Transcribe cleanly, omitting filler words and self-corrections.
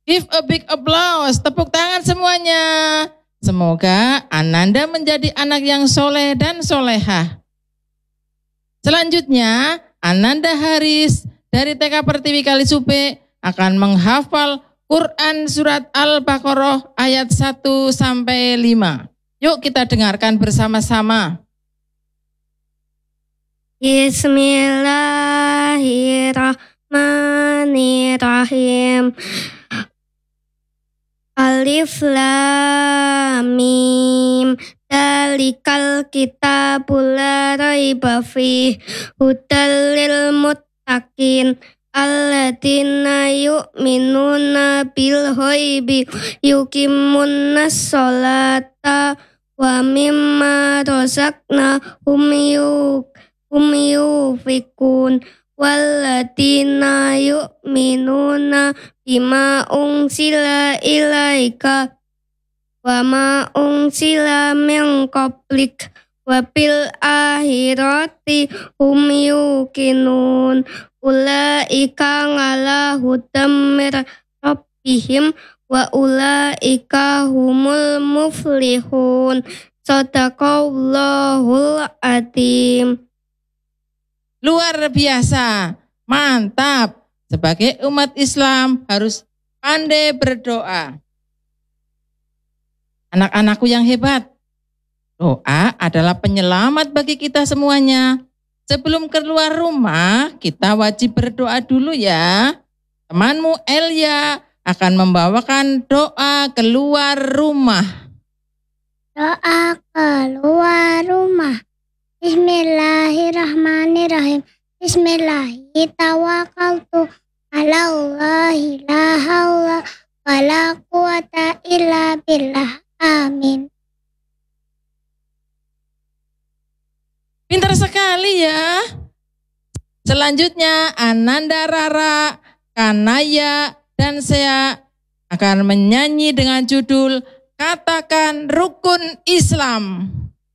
Give a big applause, tepuk tangan semuanya. Semoga Ananda menjadi anak yang soleh dan solehah. Selanjutnya, Ananda Haris dari TK Pertiwi Kalisupe akan menghafal Quran surat Al-Baqarah ayat 1 sampai 5. Yuk kita dengarkan bersama-sama. Bismillahirrahmanirrahim. Alif lam mim. Dalikal kitabul la raiba fihi hudal lil muttaqin alladzina yu'minuna bil ghaibi yuqimunnas sholata wa mimma razaqnahum yunfiqun walladzina yu'minuna bima unsila ilaika wa ma unsila min qablik wa bil akhirati hum yuqinun ulaika ala hudam mir rabbihim wa ulaika humul muflihun. Shadaqallahul adzim. Luar biasa, mantap. Sebagai umat Islam harus pandai berdoa. Anak-anakku yang hebat, doa adalah penyelamat bagi kita semuanya. Sebelum keluar rumah, kita wajib berdoa dulu ya. Temanmu Elia akan membawakan doa keluar rumah. Doa keluar rumah. Bismillahirrahmanirrahim. Bismillahirrahmanirrahim. Alallahi la haula wa la quwata illa billah. Amin. Pintar sekali ya. Selanjutnya Ananda Rara, Kanaya, dan Sea akan menyanyi dengan judul Katakan Rukun Islam.